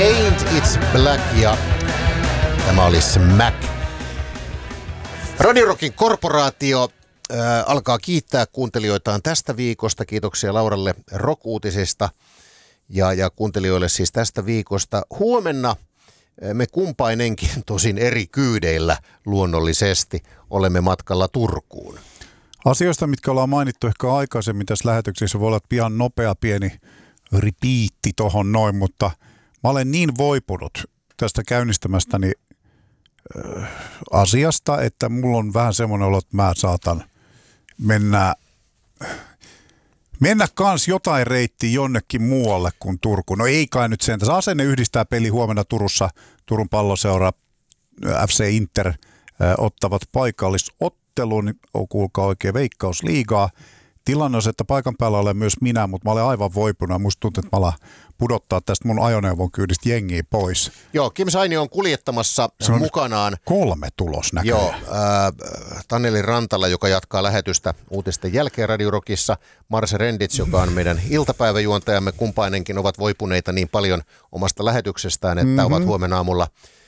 Paint It's Black ja tämä oli Smack. Radio Rockin korporaatio alkaa kiittää kuuntelijoitaan tästä viikosta. Kiitoksia Lauralle rock-uutisista ja kuuntelijoille siis tästä viikosta. Huomenna me kumpainenkin tosin eri kyydeillä luonnollisesti olemme matkalla Turkuun. Asioista, mitkä ollaan mainittu ehkä aikaisemmin tässä lähetyksessä, voi olla pian nopea pieni repiitti tohon noin, mutta mä olen niin voipunut tästä käynnistämästäni asiasta, että mulla on vähän semmoinen olo, että mä saatan mennä kans jotain reittiä jonnekin muualle kuin Turku. No ei kai nyt sen. Tässä Asenne yhdistää peli huomenna Turussa. Turun Palloseura FC Inter ottavat paikallisottelun. Kuulkaa oikein Veikkausliigaa. Tilanne on se, että paikan päällä olen myös minä, mutta mä olen aivan voipunut. Musta tuntuu, että mä alan pudottaa tästä mun ajoneuvon kyydistä jengiä pois. Joo, Kim Sainio on kuljettamassa mukanaan. 3 tulos näköjään. Joo, Taneli Rantala, joka jatkaa lähetystä uutisten jälkeen Radio Rockissa. Marse Rendits, joka on meidän iltapäiväjuontajamme, kumpainenkin ovat voipuneita niin paljon omasta lähetyksestään, että ovat huomenna aamulla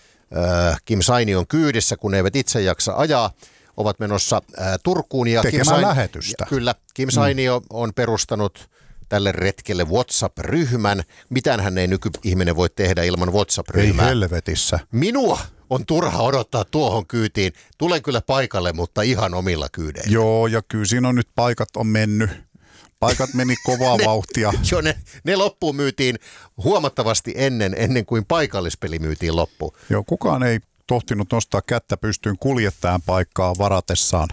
Kim Sainion kyydissä, kun eivät itse jaksa ajaa. Ovat menossa Turkuun. Ja tekemään lähetystä. Kyllä, Kim Sainio on perustanut tälle retkelle WhatsApp-ryhmän. Mitään hän ei nykyihminen voi tehdä ilman WhatsApp-ryhmää. Ei helvetissä. Minua on turha odottaa tuohon kyytiin. Tulen kyllä paikalle, mutta ihan omilla kyydeillä. Joo, ja kyllä siinä on nyt paikat on mennyt. Paikat meni kovaa vauhtia. Joo, ne loppuun myytiin huomattavasti ennen kuin paikallispeli myytiin loppuun. Joo, kukaan ei tohtinut nostaa kättä pystyyn kuljettajan paikkaa varatessaan.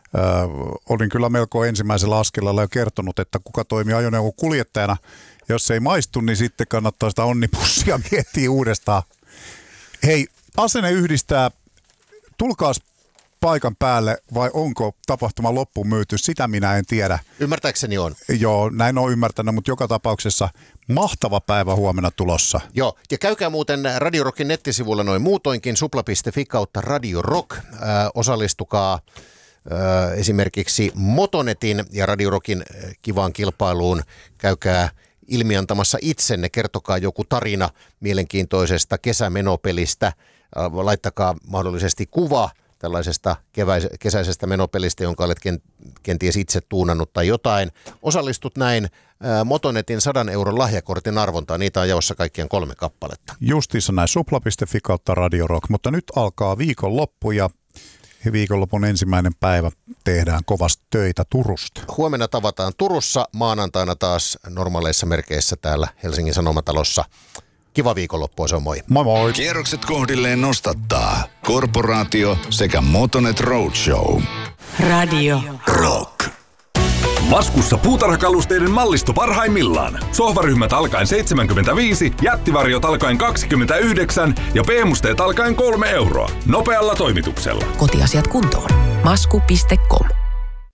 Olin kyllä melko ensimmäisellä askelella jo kertonut, että kuka toimii ajoneuvon kuljettajana. Jos ei maistu, niin sitten kannattaa sitä onnipussia miettiä uudestaan. Hei, Asenne yhdistää, tulkaas paikan päälle vai onko tapahtuma loppuun myyty, sitä minä en tiedä. Ymmärtääkseni on. Joo, näin on ymmärtänyt, mutta joka tapauksessa mahtava päivä huomenna tulossa. Joo, ja käykää muuten Radio Rockin nettisivuilla noin muutoinkin, supla.fi kautta Radio Rock. Osallistukaa esimerkiksi Motonetin ja Radio Rockin kivaan kilpailuun. Käykää ilmiantamassa itsenne, kertokaa joku tarina mielenkiintoisesta kesämenopelistä. Laittakaa mahdollisesti kuva tällaisesta kesäisestä menopelistä, jonka olet kenties itse tuunannut tai jotain. Osallistut näin Motonetin 100 € lahjakortin arvontaan. Niitä on jaossa kaikkien 3 kappaletta. Justiinsa näin supla.fi kautta Radio Rock, mutta nyt alkaa viikonloppu ja viikonlopun ensimmäinen päivä tehdään kovasti töitä Turusta. Huomenna tavataan Turussa, maanantaina taas normaaleissa merkeissä täällä Helsingin Sanomatalossa. Kiva viikonloppua, se on moi. Moi moi. Kierrokset kohdilleen nostattaa Korporaatio sekä Motonet Roadshow. Radio Rock. Laskussa puutarhakalusteiden mallisto parhaimmillaan. Sohvaryhmät alkaen 75, jättivarjot alkaen 29 ja PM-musteet alkaen 3 €. Nopealla toimituksella. Kotiasiat kuntoon. Masku.com